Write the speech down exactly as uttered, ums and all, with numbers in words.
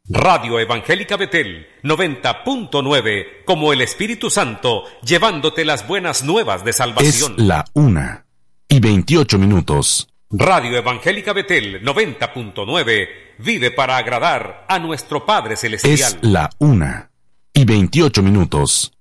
Radio Evangélica Betel, noventa punto nueve, como el Espíritu Santo, llevándote las buenas nuevas de salvación. Es la una y veintiocho minutos. Radio Evangélica Betel, noventa punto nueve, vive para agradar a nuestro Padre Celestial. Es la una y veintiocho minutos.